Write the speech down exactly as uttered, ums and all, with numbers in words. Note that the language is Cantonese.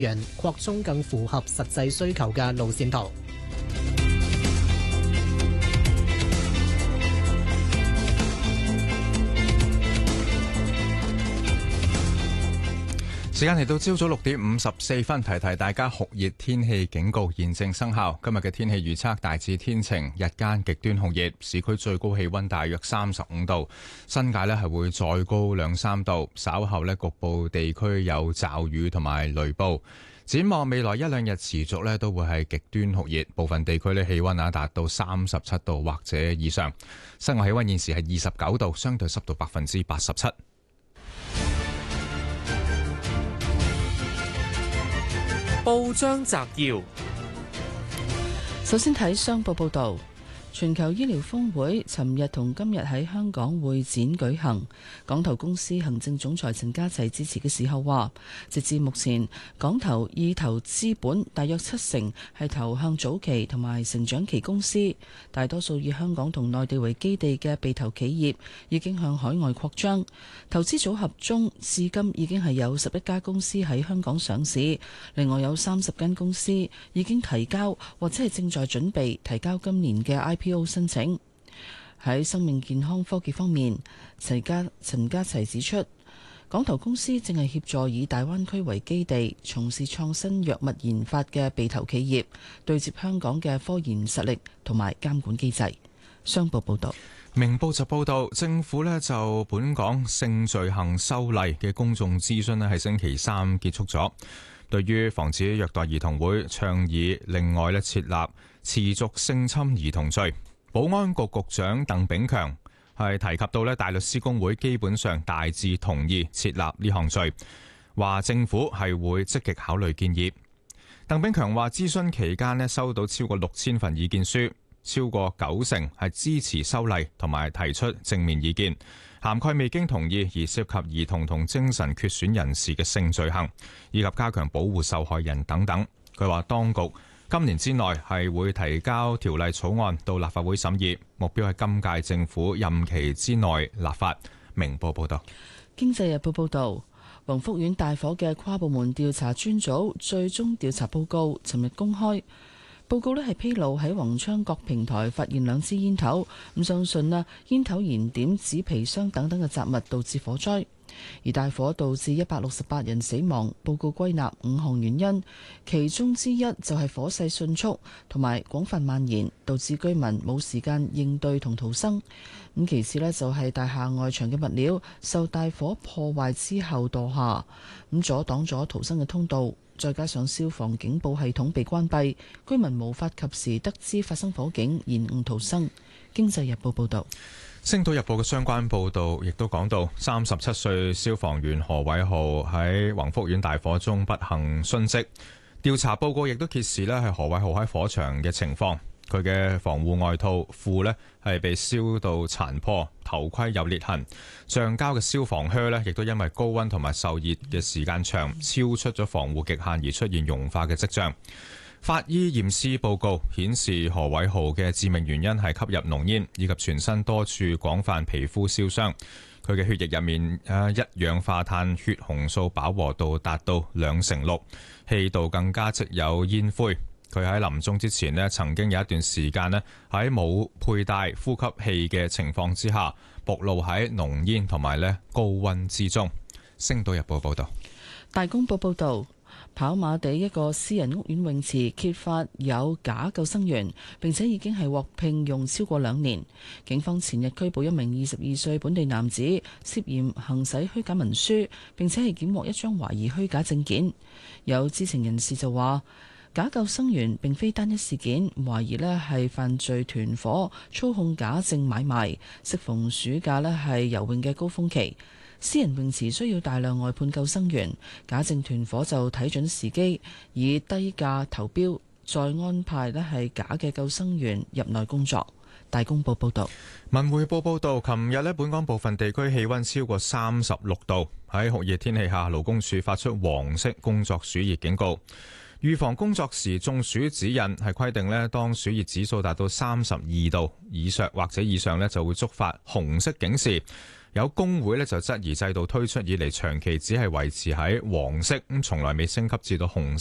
人擴充更符合實際需求嘅路線圖。 時間嚟到朝早六點五十四分，提提大家酷熱天氣警告現正生效。今日嘅天氣預測大致天晴，日間極端酷熱，市區最高氣溫大約三十五度，新界呢係會再高兩三度。稍後呢局部地區有驟雨同埋雷暴。展望未來一兩日持續呢都會係極端酷熱，部分地區呢氣溫啊達到三十七度或者以上。室外氣溫現時係二十九度，相對濕度百分之八十七。 報章摘要： 首先睇商報報道，全球醫療峰會尋日同今日喺香港會展舉行。港投公司行政總裁陳家齊致辭嘅時候話，直至目前，港投已投資本大約七成係投向早期同埋成長期公司，大多數以香港同內地為基地嘅被投企業已經向海外擴張。投資組合中，至今已經係有十一家公司喺香港上市，另外有三十間公司已經提交或者係正在準備提交今年嘅 I P O 申請。喺生命健康科技方面，陳家陳家齊指出，港投公司正係協助以大灣區為基地從事創新藥物研發嘅被投企業，對接香港嘅科研實力同埋監管機制。商報報道。 明報就報道，政府呢就本港性罪行修例嘅公眾諮詢呢喺星期三結束咗。對於防止虐待兒童會倡議另外呢設立持續性侵兒童罪，保安局局長鄧炳強係提及到呢大律師公會基本上大致同意設立呢項罪，話政府係會積極考慮建議。鄧炳強話諮詢期間呢收到超過六千份意見書，超過九成係支持修例同埋提出正面意見，涵蓋未經同意而涉及兒童同精神缺損人士嘅性罪行，以及加強保護受害人等等。佢話當局今年之內係會提交條例草案到立法會審議，目標係今屆政府任期之內立法。明報報道。 經濟日報報道，宏福苑大火嘅跨部門調查專組最終調查報告尋日公開。報告呢係披露喺宏昌各平台發現兩支煙頭，咁相信啊煙頭燃點、紙皮箱等等嘅雜物導致火災，而大火導致一百六十八人死亡。報告歸納五項原因，其中之一就係火勢迅速同埋廣泛蔓延，導致居民冇時間應對同逃生。咁其次呢，就係大廈外牆嘅物料受大火破壞之後墮下，咁阻擋咗逃生嘅通道。再加上消防警報系統被關閉，居民無法及時得知發生火警，延誤逃生。經濟日報報道。 星島日報嘅相關報導亦都講到，三十七歲消防員何偉豪喺宏福苑大火中不幸殉職。調查報告亦都揭示呢係何偉豪喺火場嘅情況。佢嘅防護外套褲呢係被燒到殘破，頭盔有裂痕，橡膠嘅消防靴呢亦都因為高溫同埋受熱嘅時間長，超出咗防護極限而出現融化嘅跡象。法醫驗屍報告顯示何偉豪嘅致命原因係吸入濃煙以及全身多處廣泛皮膚燒傷。佢嘅血液入面一氧化碳血紅素飽和度達到兩成六，氣道更加積有煙灰。佢喺臨終之前呢，曾經有一段時間呢喺冇佩戴呼吸器嘅情況之下，暴露喺濃煙同埋呢高溫之中。星島日報報道。 大公報報道，跑馬地一個私人屋苑泳池揭發有假救生員，並且已經係獲聘用超過兩年。警方前日拘捕一名二十二歲本地男子，涉嫌行使虛假文書，並且係檢獲一張懷疑虛假證件。有知情人士就話，假救生員並非單一事件，懷疑呢係犯罪團伙操控假證買賣。適逢暑假呢係游泳嘅高峰期，私人泳池需要大量外判救生員，假證團伙就睇準時機，以低價投標，再安排呢係假嘅救生員入內工作。大公報報道。 文匯報報道，琴日呢本港部分地區氣溫超過三十六度，喺酷熱天氣下，勞工處發出黃色工作暑熱警告。預防工作時中暑指引係規定呢，當暑熱指數達到三十二度以上或者以上呢，就會觸發紅色警示。 有工會呢就質疑制度推出以嚟長期只係維持喺黃色，咁從來未升級至到紅色